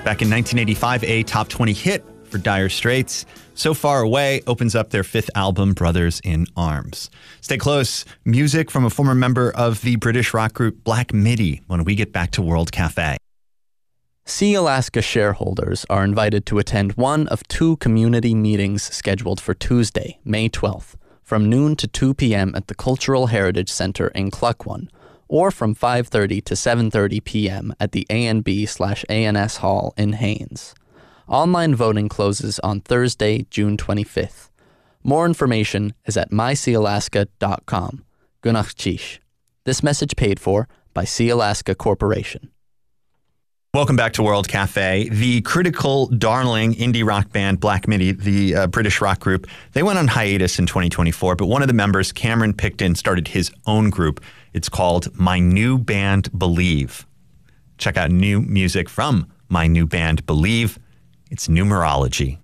Back in 1985, a top 20 hit for Dire Straits. So Far Away opens up their fifth album, Brothers in Arms. Stay close. Music from a former member of the British rock group Black Midi when we get back to World Cafe. Sea Alaska shareholders are invited to attend one of two community meetings scheduled for Tuesday, May 12th, from noon to 2 p.m. at the Cultural Heritage Center in Cluckwan, or from 5:30 to 7:30 p.m. at the ANB/ANS Hall in Haines. Online voting closes on Thursday, June 25th. More information is at myseaalaska.com. Gunach. This message paid for by Sea Alaska Corporation. Welcome back to World Cafe. The critical darling indie rock band Black Midi, the British rock group, they went on hiatus in 2024, but one of the members, Cameron Picton, started his own group. It's called My New Band Believe. Check out new music from My New Band Believe. It's numerology.